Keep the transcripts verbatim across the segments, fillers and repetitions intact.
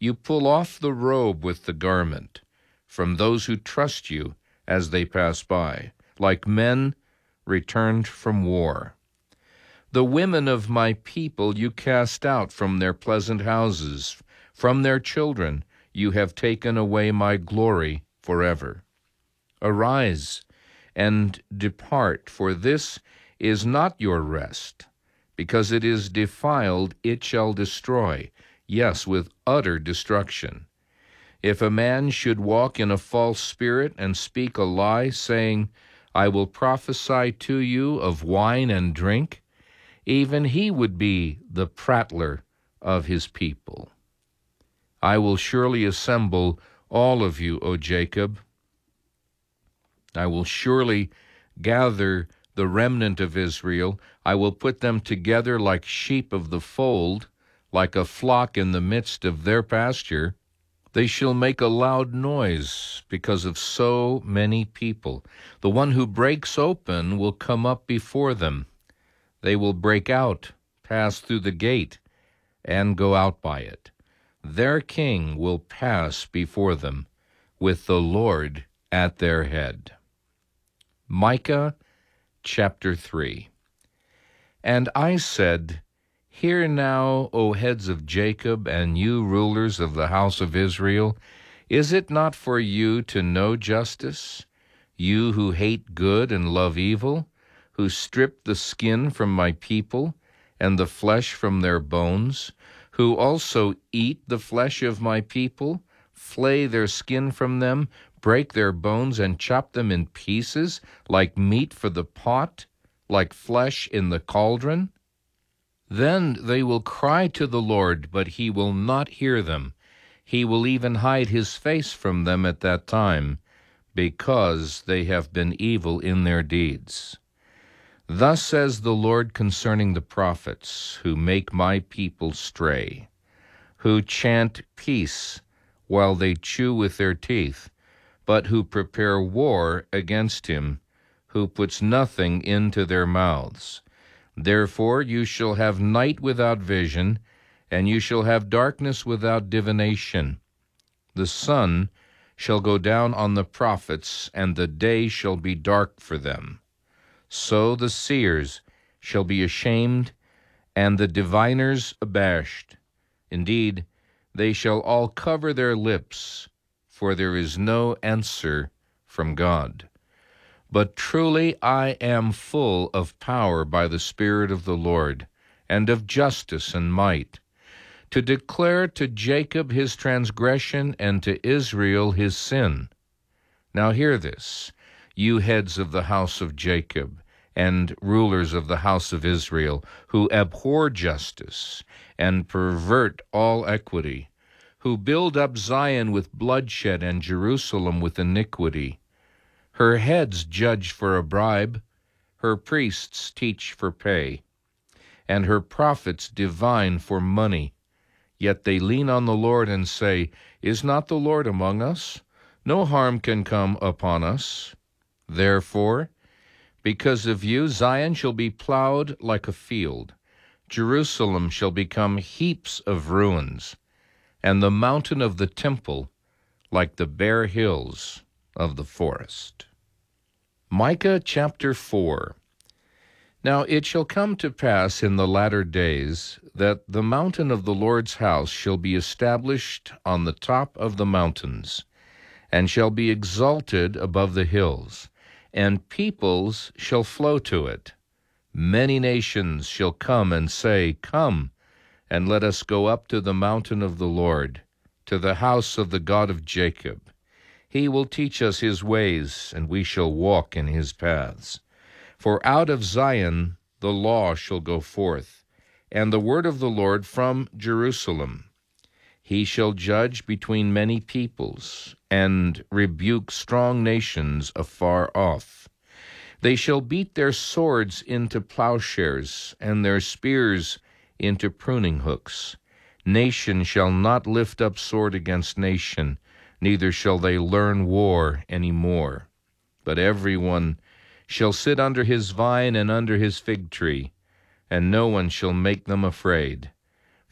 You pull off the robe with the garment from those who trust you as they pass by, like men returned from war. The women of my people you cast out from their pleasant houses. From their children you have taken away my glory forever. Arise and depart, for this is not your rest. Because it is defiled, it shall destroy, yes, with utter destruction. If a man should walk in a false spirit and speak a lie, saying, I will prophesy to you of wine and drink, even he would be the prattler of his people. I will surely assemble all of you, O Jacob. I will surely gather the remnant of Israel. I will put them together like sheep of the fold, like a flock in the midst of their pasture. They shall make a loud noise because of so many people. The one who breaks open will come up before them. They will break out, pass through the gate, and go out by it. Their king will pass before them, with the Lord at their head. Micah chapter three. And I said, Hear now, O heads of Jacob, and you rulers of the house of Israel, is it not for you to know justice, you who hate good and love evil, who strip the skin from my people, and the flesh from their bones, who also eat the flesh of my people, flay their skin from them, break their bones, and chop them in pieces, like meat for the pot, like flesh in the cauldron? Then they will cry to the Lord, but he will not hear them. He will even hide his face from them at that time, because they have been evil in their deeds. Thus says the Lord concerning the prophets, who make my people stray, who chant peace while they chew with their teeth, but who prepare war against him, who puts nothing into their mouths. Therefore you shall have night without vision, and you shall have darkness without divination. The sun shall go down on the prophets, and the day shall be dark for them. So the seers shall be ashamed, and the diviners abashed. Indeed, they shall all cover their lips, for there is no answer from God. But truly I am full of power by the Spirit of the Lord, and of justice and might, to declare to Jacob his transgression, and to Israel his sin. Now hear this, you heads of the house of Jacob, and rulers of the house of Israel, who abhor justice, and pervert all equity, who build up Zion with bloodshed, and Jerusalem with iniquity. Her heads judge for a bribe, her priests teach for pay, and her prophets divine for money. Yet they lean on the Lord and say, Is not the Lord among us? No harm can come upon us. Therefore, because of you, Zion shall be plowed like a field, Jerusalem shall become heaps of ruins, and the mountain of the temple like the bare hills of the forest. Micah chapter four. Now it shall come to pass in the latter days that the mountain of the Lord's house shall be established on the top of the mountains, and shall be exalted above the hills, and peoples shall flow to it. Many nations shall come and say, Come, and let us go up to the mountain of the Lord, to the house of the God of Jacob. He will teach us his ways, and we shall walk in his paths. For out of Zion the law shall go forth, and the word of the Lord from Jerusalem. He shall judge between many peoples, and rebuke strong nations afar off. They shall beat their swords into plowshares, and their spears into pruning hooks. Nation shall not lift up sword against nation, neither shall they learn war any more. But every one shall sit under his vine and under his fig tree, and no one shall make them afraid.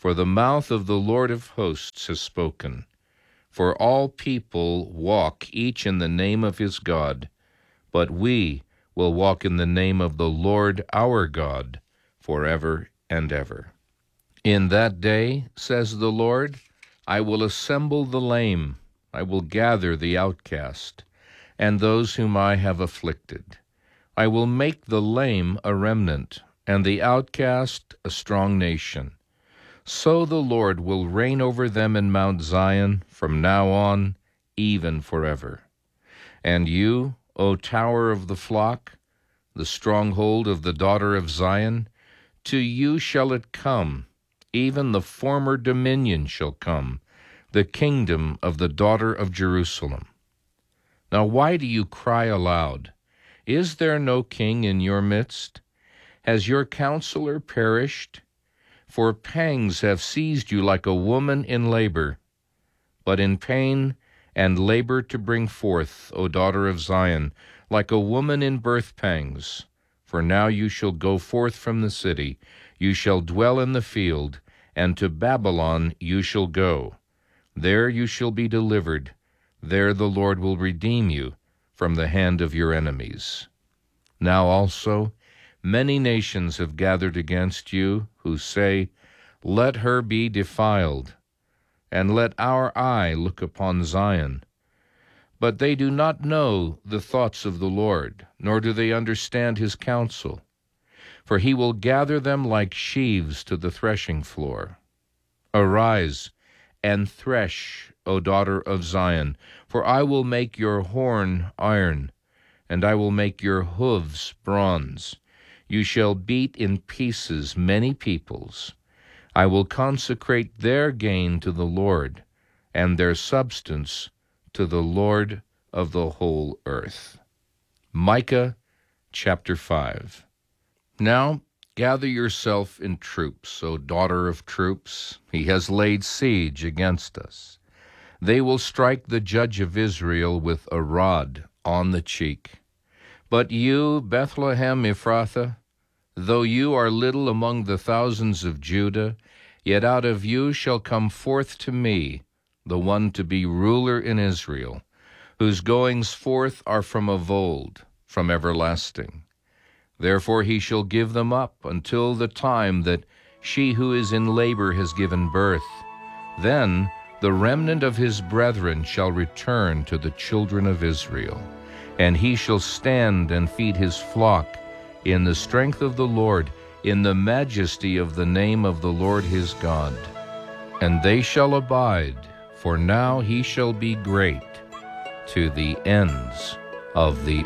For the mouth of the Lord of hosts has spoken. For all people walk each in the name of his God, but we will walk in the name of the Lord our God forever and ever. In that day, says the Lord, I will assemble the lame, I will gather the outcast, and those whom I have afflicted. I will make the lame a remnant, and the outcast a strong nation. So the Lord will reign over them in Mount Zion from now on, even forever. And you, O tower of the flock, the stronghold of the daughter of Zion, to you shall it come, even the former dominion shall come, the kingdom of the daughter of Jerusalem. Now why do you cry aloud? Is there no king in your midst? Has your counselor perished? For pangs have seized you like a woman in labor. But in pain and labor to bring forth, O daughter of Zion, like a woman in birth pangs. For now you shall go forth from the city, you shall dwell in the field, and to Babylon you shall go. There you shall be delivered, there the Lord will redeem you from the hand of your enemies. Now also many nations have gathered against you, who say, Let her be defiled, and let our eye look upon Zion. But they do not know the thoughts of the Lord, nor do they understand his counsel. For he will gather them like sheaves to the threshing floor. Arise and thresh, O daughter of Zion, for I will make your horn iron, and I will make your hooves bronze. You shall beat in pieces many peoples. I will consecrate their gain to the Lord, and their substance to the Lord of the whole earth. Micah chapter five. Now gather yourself in troops, O daughter of troops. He has laid siege against us. They will strike the judge of Israel with a rod on the cheek. But you, Bethlehem Ephrathah, though you are little among the thousands of Judah, yet out of you shall come forth to me the one to be ruler in Israel, whose goings forth are from of old, from everlasting. Therefore he shall give them up until the time that she who is in labor has given birth. Then the remnant of his brethren shall return to the children of Israel, and he shall stand and feed his flock in the strength of the Lord, in the majesty of the name of the Lord his God. And they shall abide, for now he shall be great to the ends of the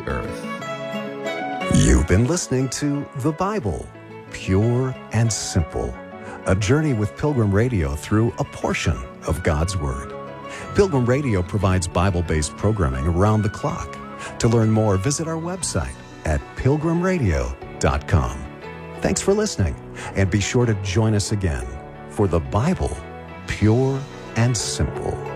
earth. You've been listening to The Bible, Pure and Simple, a journey with Pilgrim Radio through a portion of God's Word. Pilgrim Radio provides Bible-based programming around the clock. To learn more, visit our website at pilgrim radio dot com. Thanks for listening, and be sure to join us again for The Bible, Pure and Simple.